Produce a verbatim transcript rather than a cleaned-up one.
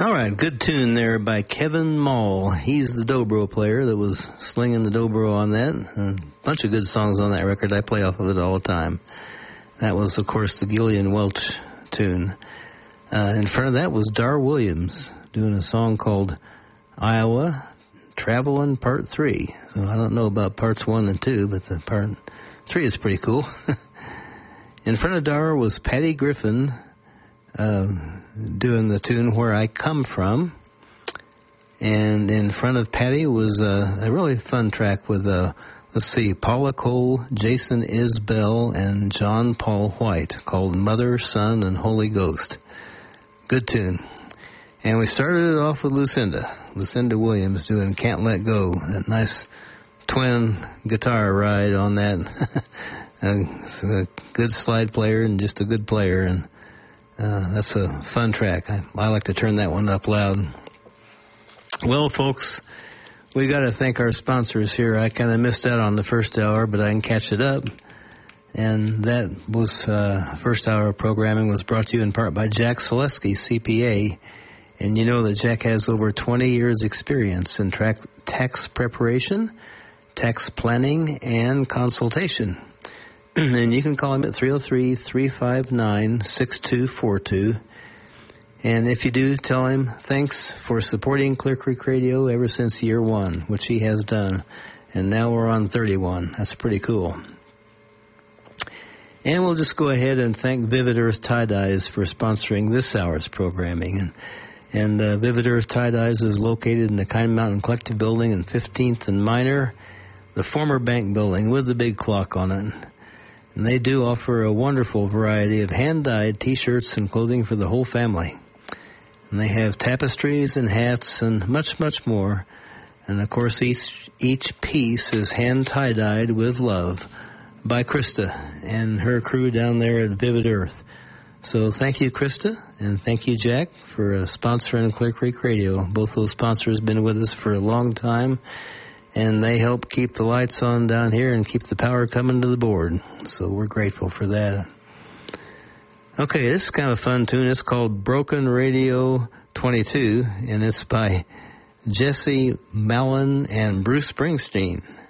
All right, good tune there by Kevin Mall. He's the dobro player that was slinging the dobro on that. A bunch of good songs on that record. I play off of it all the time. That was, of course, the Gillian Welch tune. Uh, in front of that was Dar Williams doing a song called Iowa Travelin' Part three. So I don't know about parts one and two, but the part three is pretty cool. In front of Dar was Patty Griffin, uh, doing the tune Where I Come From. And in front of Patty was uh, a really fun track with, uh, let's see, Paula Cole, Jason Isbell, and John Paul White called Mother, Son, and Holy Ghost. Good tune. And we started it off with Lucinda. Lucinda Williams doing Can't Let Go. That nice twin guitar ride on that. It's a good slide player and just a good player. And Uh, that's a fun track. I, I like to turn that one up loud. Well, folks, we got to thank our sponsors here. I kind of missed out on the first hour, but I can catch it up. And that was, uh, first hour of programming was brought to you in part by Jack Selesky, C P A. And you know that Jack has over twenty years experience in tra- tax preparation, tax planning, and consultation. And you can call him at three oh three, three five nine, six two four two. And if you do, tell him thanks for supporting Clear Creek Radio ever since year one, which he has done. And now we're on thirty-one. That's pretty cool. And we'll just go ahead and thank Vivid Earth Tie-Dyes for sponsoring this hour's programming. And, and uh, Vivid Earth Tie-Dyes is located in the Kind Mountain Collective Building in fifteenth and Minor, the former bank building with the big clock on it. And they do offer a wonderful variety of hand-dyed T-shirts and clothing for the whole family. And they have tapestries and hats and much, much more. And, of course, each, each piece is hand tie-dyed with love by Krista and her crew down there at Vivid Earth. So thank you, Krista, and thank you, Jack, for uh, sponsoring Clear Creek Radio. Both those sponsors have been with us for a long time. And they help keep the lights on down here and keep the power coming to the board. So we're grateful for that. Okay, this is kind of a fun tune. It's called Broken Radio twenty-two, and it's by Jesse Malin and Bruce Springsteen.